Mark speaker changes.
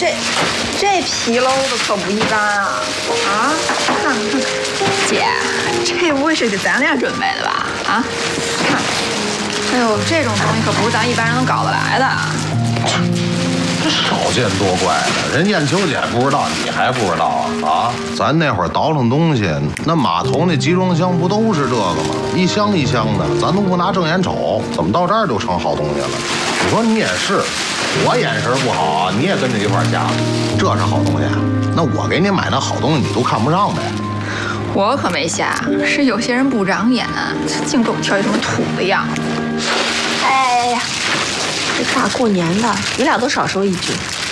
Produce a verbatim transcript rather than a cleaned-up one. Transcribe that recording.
Speaker 1: 这这皮褛子可不一般啊！啊，看看，姐，这不会是给咱俩准备的吧？啊，看，哎呦，这种东西可不是咱一般人能搞得来的。
Speaker 2: 这少见多怪的，人燕秋姐不知道，你还不知道啊？啊，咱那会儿倒腾东西，那码头那集装箱不都是这个吗？一箱一箱的，咱都不拿正眼瞅，怎么到这儿就成好东西了？你说你也是，我眼神不好啊，你也跟着一块儿瞎，这是好东西，那我给你买那好东西，你都看不上呗？
Speaker 1: 我可没瞎，是有些人不长眼，净给我挑一什么土的样子。
Speaker 3: 哎呀，这大过年的，你俩都少说一句。